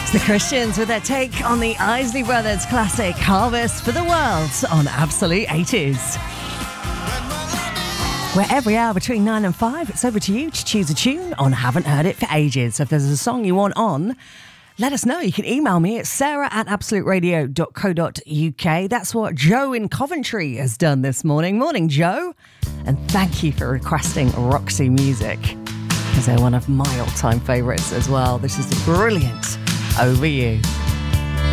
The Christians with their take on the Isley Brothers classic Harvest for the World on Absolute 80s. Where every hour between 9 and 5, it's over to you to choose a tune on Haven't Heard It for Ages. So if there's a song you want on, let us know. You can email me at sarah@absoluteradio.co.uk. That's what Joe in Coventry has done this morning. Morning, Joe. And thank you for requesting Roxy music, because they're one of my all-time favourites as well. This is the brilliant Over You.